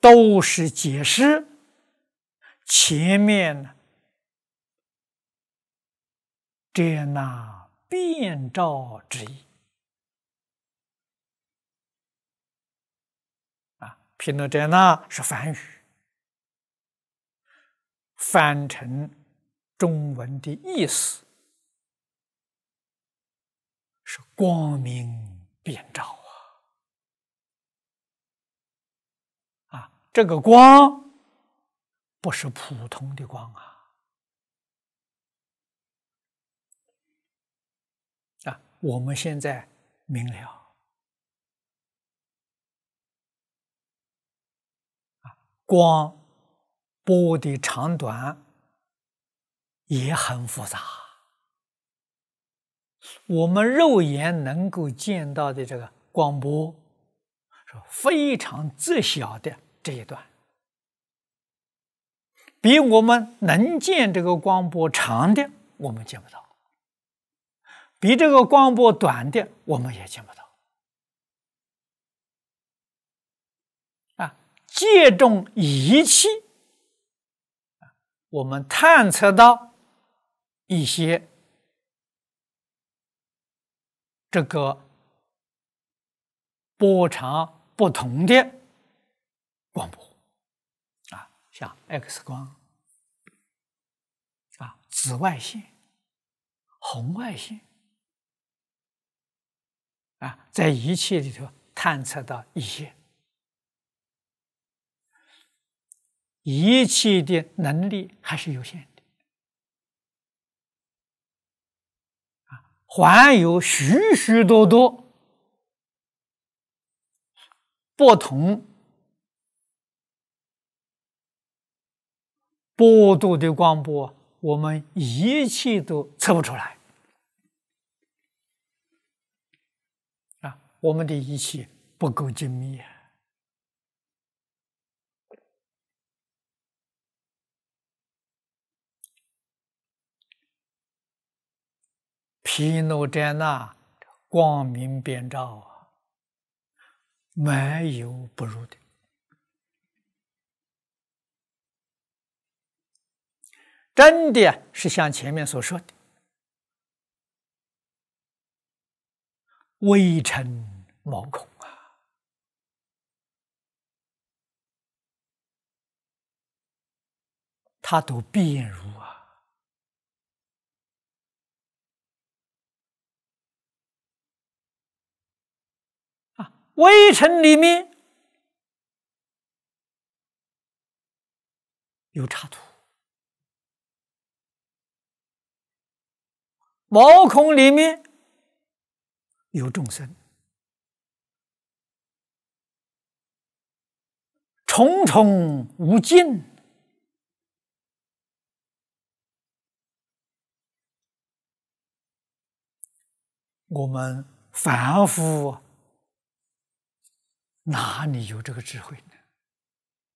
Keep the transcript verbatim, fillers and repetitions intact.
都是解释前面呢这那遍照之意啊。毗卢遮那是梵语，翻成中文的意思是光明遍照啊！啊，这个光不是普通的光啊！啊，我们现在明了啊，光波的长短也很复杂。我们肉眼能够见到的这个光波是非常窄小的这一段，比我们能见这个光波长的我们见不到，比这个光波短的我们也见不到。啊，借重仪器，我们探测到一些这个波长不同的光波啊，像 X 光啊、紫外线、红外线啊，在仪器里头探测到一些。仪器的能力还是有限的啊，还有许许多多不同波度的光波，我们仪器都测不出来啊！我们的仪器不够精密啊。毗卢遮那光明遍照啊，没有不入的。真的是像前面所说的，微尘毛孔啊，它都遍入啊。微尘里面有刹土，毛孔里面有众生，重重无尽。我们凡夫哪里有这个智慧呢？